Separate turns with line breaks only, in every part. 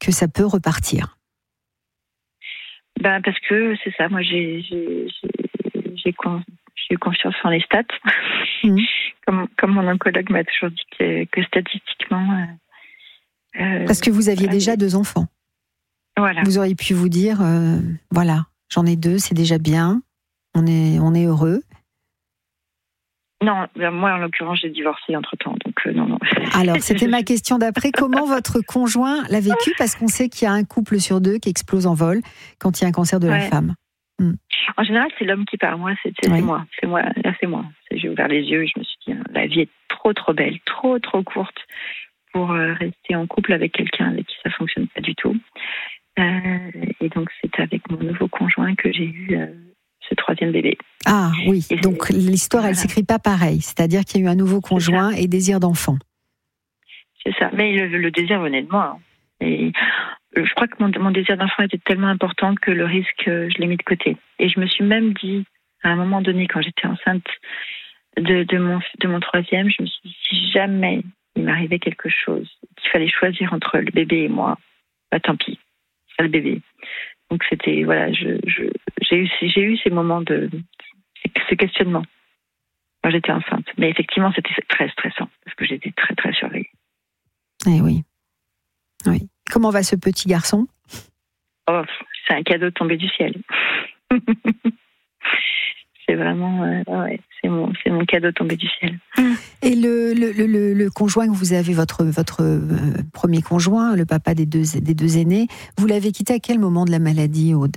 que ça peut repartir?
Parce que c'est ça, moi j'ai eu confiance en les stats. Comme mon oncologue m'a toujours dit que statistiquement...
Parce que vous aviez déjà 2 enfants.
Voilà.
Vous auriez pu vous dire, voilà, j'en ai 2, c'est déjà bien, on est heureux.
Non, moi en l'occurrence j'ai divorcé entre-temps, donc non.
Alors c'était ma question d'après, comment votre conjoint l'a vécu? Parce qu'on sait qu'il y a un couple sur 2 qui explose en vol quand il y a un cancer de la femme.
En général c'est l'homme qui part, moi c'est moi, là c'est moi. J'ai ouvert les yeux, je me suis dit, la vie est trop belle, trop courte pour rester en couple avec quelqu'un avec qui ça fonctionne pas du tout. Et donc c'est avec mon nouveau conjoint que j'ai eu ce 3e bébé.
Ah oui, donc l'histoire elle s'écrit pas pareil, c'est-à-dire qu'il y a eu un nouveau conjoint et désir d'enfant.
C'est ça, mais le désir venait de moi. Et je crois que mon désir d'enfant était tellement important que le risque, je l'ai mis de côté. Et je me suis même dit, à un moment donné, quand j'étais enceinte de mon 3e, je me suis dit, si jamais il m'arrivait quelque chose, qu'il fallait choisir entre le bébé et moi, tant pis, c'est le bébé. Donc c'était, voilà, j'ai eu ces moments ce questionnement quand j'étais enceinte. Mais effectivement, c'était très stressant parce que j'étais très surveillée.
Eh oui. Comment va ce petit garçon?
Oh, c'est un cadeau tombé du ciel. C'est vraiment, c'est mon cadeau tombé du ciel.
Et le conjoint que vous avez, votre premier conjoint, le papa des deux aînés, vous l'avez quitté à quel moment de la maladie, Aude?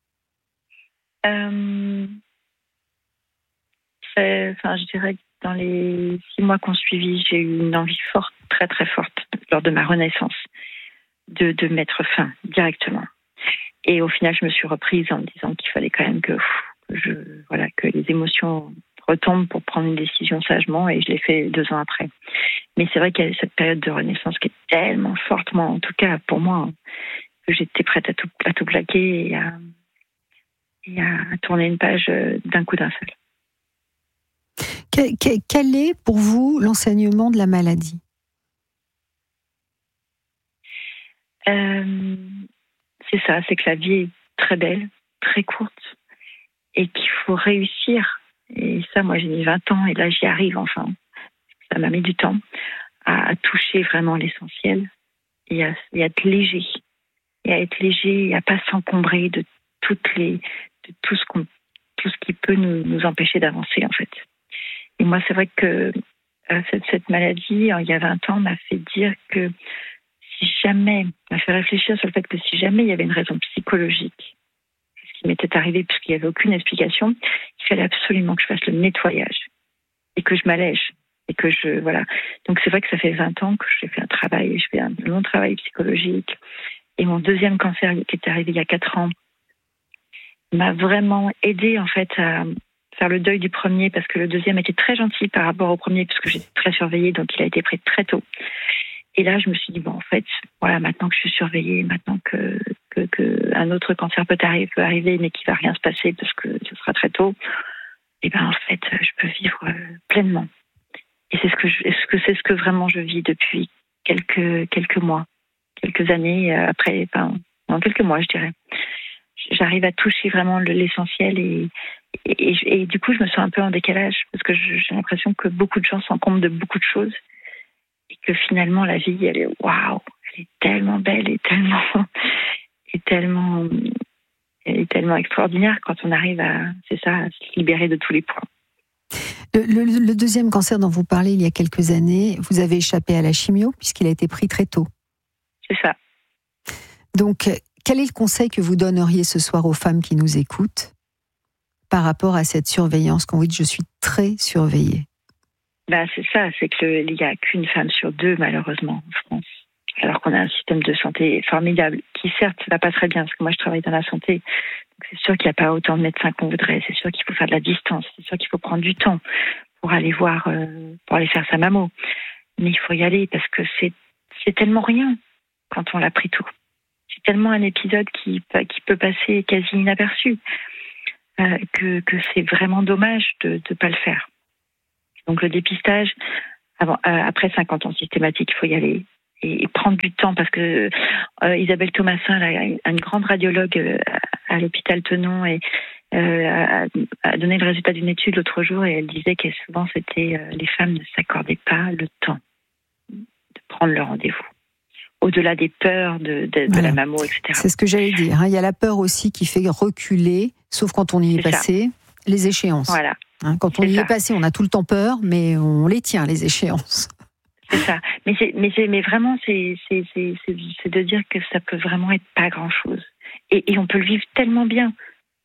Je dirais que dans les 6 mois qu'on suivit, j'ai eu une envie forte, très forte, lors de ma renaissance, de mettre fin directement. Et au final, je me suis reprise en me disant qu'il fallait quand même que les émotions retombent pour prendre une décision sagement, et je l'ai fait 2 ans après. Mais c'est vrai qu'il y a cette période de renaissance qui est tellement forte, moi, en tout cas pour moi, que j'étais prête à tout plaquer et à tourner une page d'un coup d'un seul.
Quel est pour vous l'enseignement de la maladie?
C'est ça, c'est que la vie est très belle, très courte, et qu'il faut réussir. Et ça, moi, j'ai mis 20 ans, et là, j'y arrive enfin. Ça m'a mis du temps à toucher vraiment l'essentiel et à être léger. Et à être léger et à pas s'encombrer de tout ce qui peut nous empêcher d'avancer, en fait. Et moi, c'est vrai que cette maladie, il y a 20 ans, m'a fait dire que m'a fait réfléchir sur le fait que si jamais il y avait une raison psychologique, ce qui m'était arrivé puisqu'il n'y avait aucune explication, il fallait absolument que je fasse le nettoyage et que je m'allège. Et que Donc c'est vrai que ça fait 20 ans que j'ai fait je fais un long travail psychologique. Et mon 2e cancer qui est arrivé il y a 4 ans m'a vraiment aidé en fait à faire le deuil du premier, parce que le 2e était très gentil par rapport au premier, puisque j'étais très surveillée, donc il a été pris très tôt. Et là, je me suis dit, en fait, voilà, maintenant que je suis surveillée, maintenant que un autre cancer peut arriver, mais qu'il va rien se passer parce que ce sera très tôt, et en fait, je peux vivre pleinement. Et c'est ce que vraiment je vis depuis quelques mois, quelques années après, quelques mois, je dirais. J'arrive à toucher vraiment l'essentiel et du coup, je me sens un peu en décalage parce que j'ai l'impression que beaucoup de gens s'encombrent de beaucoup de choses et que finalement, la vie, elle est tellement belle et tellement extraordinaire quand on arrive à se libérer de tous les points.
Le 2e cancer dont vous parlez il y a quelques années, vous avez échappé à la chimio puisqu'il a été pris très tôt.
C'est ça.
Donc, quel est le conseil que vous donneriez ce soir aux femmes qui nous écoutent par rapport à cette surveillance? Quand vous dites « je suis très surveillée ».
C'est ça, c'est qu'il n'y a qu'une femme sur 2 malheureusement en France. Alors qu'on a un système de santé formidable qui certes va pas très bien, parce que moi je travaille dans la santé. Donc c'est sûr qu'il n'y a pas autant de médecins qu'on voudrait, c'est sûr qu'il faut faire de la distance, c'est sûr qu'il faut prendre du temps pour aller voir, pour aller faire sa mammo. Mais il faut y aller parce que c'est tellement rien quand on l'a pris tôt. C'est tellement un épisode qui peut passer quasi inaperçu que c'est vraiment dommage de ne pas le faire. Donc le dépistage, après 50 ans systématique, il faut y aller. et prendre du temps, parce que Isabelle Thomasin, une grande radiologue à l'hôpital Tenon, et a donné le résultat d'une étude l'autre jour, et elle disait que souvent les femmes ne s'accordaient pas le temps de prendre le rendez-vous, au-delà des peurs de la mammo, etc.
C'est ce que j'allais dire. Il y a la peur aussi qui fait reculer, sauf quand on y est passé, les échéances.
Voilà.
Quand on y est passé, on a tout le temps peur, mais on les tient, les échéances.
C'est ça. Mais vraiment, c'est de dire que ça peut vraiment être pas grand-chose. Et on peut le vivre tellement bien.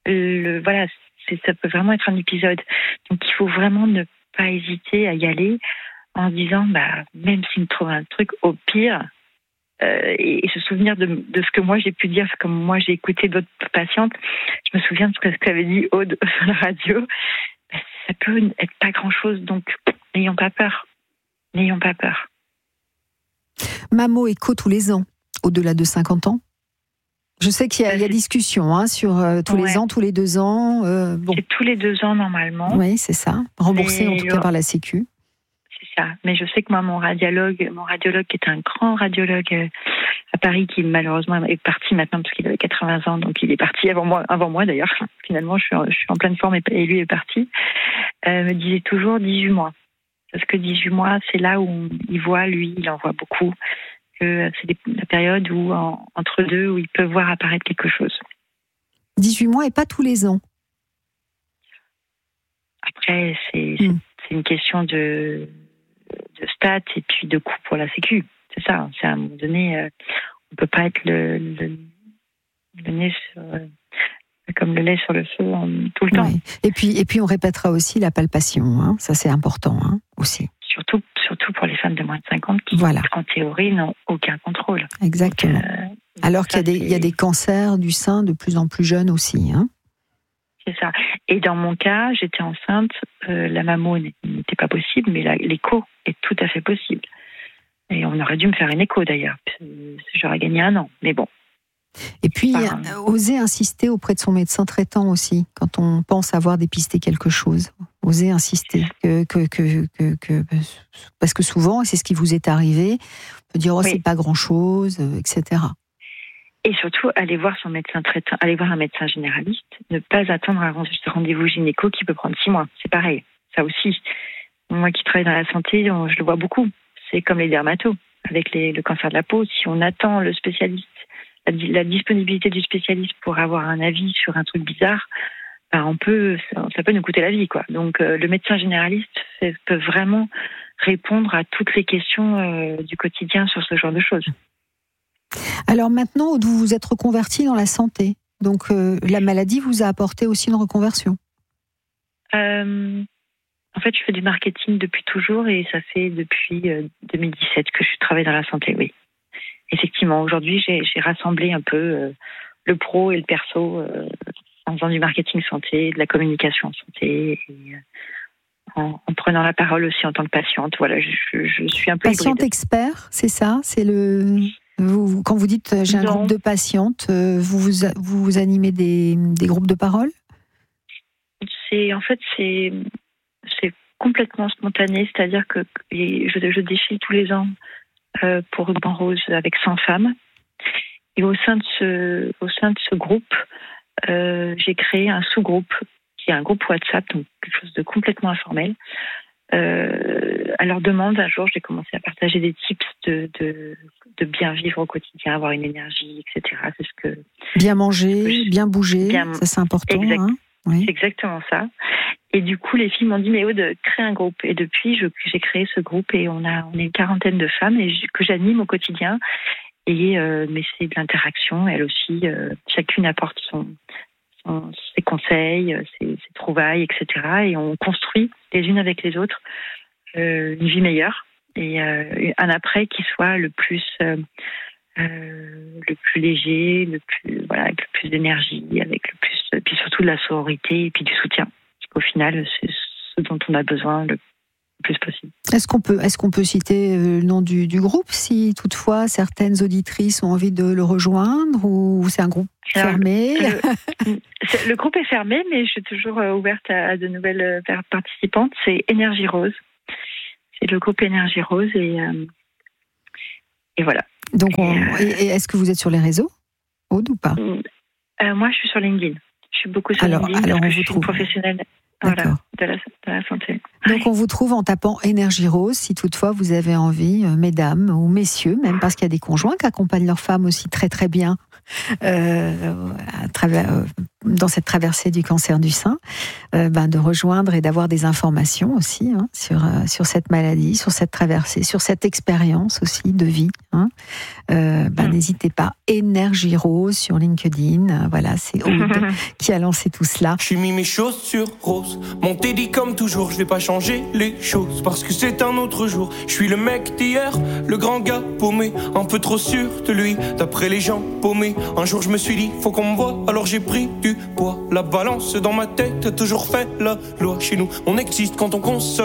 Ça peut vraiment être un épisode. Donc il faut vraiment ne pas hésiter à y aller en se disant, même s'il me trouve un truc, au pire, et se souvenir de ce que moi j'ai pu dire, comme moi j'ai écouté d'autres patientes. Je me souviens de ce qu'avait dit Aude sur la radio. Ça peut être pas grand-chose, donc n'ayons pas peur. N'ayons pas peur.
Mammo écho tous les ans, au-delà de 50 ans. Je sais qu'il y a discussion sur tous les ans, tous les 2 ans.
C'est tous les 2 ans normalement.
Oui, c'est ça. Remboursé en tout cas par la Sécu.
C'est ça. Mais je sais que moi, mon radiologue qui est un grand radiologue à Paris, qui malheureusement est parti maintenant parce qu'il avait 80 ans, donc il est parti avant moi d'ailleurs. Finalement, je suis en pleine forme et lui est parti. Me disait toujours 18 mois. Parce que 18 mois, c'est là où il voit, lui, il en voit beaucoup. Que c'est la période où, entre deux, où il peut voir apparaître quelque chose.
18 mois et pas tous les ans.
Après, c'est une question de stats et puis de coût pour la Sécu. C'est ça. C'est à un moment donné, on peut pas être le nez comme le lait sur le feu tout le temps.
Et puis on répétera aussi la palpation. Ça, c'est important aussi.
Surtout pour les femmes de moins de 50 qui, en théorie, n'ont aucun contrôle.
Exactement. Donc, alors qu'il y a des cancers du sein de plus en plus jeunes aussi.
C'est ça. Et dans mon cas, j'étais enceinte, la mammo n'était pas possible, mais l'écho est tout à fait possible. Et on aurait dû me faire une écho d'ailleurs. J'aurais gagné 1 an, mais bon.
Et puis, oser insister auprès de son médecin traitant aussi, quand on pense avoir dépisté quelque chose. Oser insister. Parce que souvent, et c'est ce qui vous est arrivé, on peut dire, c'est pas grand-chose, etc.
Et surtout, aller voir son médecin traitant, aller voir un médecin généraliste, ne pas attendre un rendez-vous gynéco qui peut prendre 6 mois. C'est pareil, ça aussi. Moi qui travaille dans la santé, je le vois beaucoup. C'est comme les dermatos, avec le cancer de la peau. Si on attend le spécialiste, la disponibilité du spécialiste pour avoir un avis sur un truc bizarre, ça peut nous coûter la vie, quoi. Donc le médecin généraliste peut vraiment répondre à toutes les questions du quotidien sur ce genre de choses.
Alors maintenant, vous vous êtes reconvertie dans la santé. Donc la maladie vous a apporté aussi une reconversion.
En fait, je fais du marketing depuis toujours et ça fait depuis 2017 que je travaille dans la santé, oui. Effectivement, aujourd'hui, j'ai rassemblé un peu le pro et le perso en faisant du marketing santé, de la communication santé, et en prenant la parole aussi en tant que patiente. Voilà, je suis un peu
patiente hybride. Expert, c'est ça? C'est quand vous dites j'ai un groupe de patientes, vous animez des groupes de parole? C'est
complètement spontané, c'est-à-dire que je défile tous les ans pour Ruban Rose avec 100 femmes. Et au sein de ce groupe, j'ai créé un sous-groupe qui est un groupe WhatsApp, donc quelque chose de complètement informel. À leur demande, un jour, j'ai commencé à partager des tips de bien vivre au quotidien, avoir une énergie, etc. C'est ce que
bien manger, bien bouger, ça c'est important.
Oui. C'est exactement ça. Et du coup, les filles m'ont dit, mais Aude, crée un groupe. Et depuis, j'ai créé ce groupe et on est une quarantaine de femmes que j'anime au quotidien. Mais c'est de l'interaction. Elles aussi, chacune apporte ses conseils, ses trouvailles, etc. Et on construit les unes avec les autres une vie meilleure et un après qui soit le plus léger, avec le plus d'énergie, avec le plus, puis surtout de la sororité et puis du soutien. Parce qu'au final, c'est ce dont on a besoin le plus possible.
Est-ce qu'on peut citer le nom du groupe si toutefois certaines auditrices ont envie de le rejoindre ou c'est un groupe fermé?
Le groupe est fermé, mais je suis toujours ouverte à de nouvelles participantes. C'est Énergie Rose. C'est le groupe Énergie Rose Et voilà.
Donc, et est-ce que vous êtes sur les réseaux, Aude, ou pas?
Moi, je suis sur LinkedIn. Je suis beaucoup sur LinkedIn
alors
parce que
on
je
vous
suis une
trouve.
professionnelle de la santé.
Donc on vous trouve en tapant Énergie Rose, si toutefois vous avez envie, mesdames ou messieurs, même parce qu'il y a des conjoints qui accompagnent leurs femmes aussi très très bien dans cette traversée du cancer du sein, de rejoindre et d'avoir des informations aussi sur cette maladie, sur cette traversée, sur cette expérience aussi de vie. N'hésitez pas, Énergie Rose sur LinkedIn. Voilà, c'est Aude qui a lancé tout cela.
J'ai mis mes chaussures roses, mon Teddy comme toujours, je vais pas changer les choses parce que c'est un autre jour. Je suis le mec d'hier, le grand gars paumé, un peu trop sûr de lui, d'après les gens paumés. Un jour je me suis dit, faut qu'on me voie, alors j'ai pris du poids. La balance dans ma tête a toujours fait la loi. Chez nous, on existe quand on consomme.